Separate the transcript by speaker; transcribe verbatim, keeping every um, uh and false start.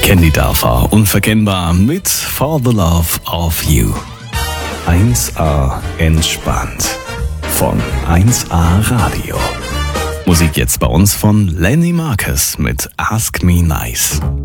Speaker 1: Candy Dörfer, unverkennbar mit For the Love of You. eins A entspannt von eins A Radio. Musik jetzt bei uns von Lenny Marcus mit Ask Me Nice.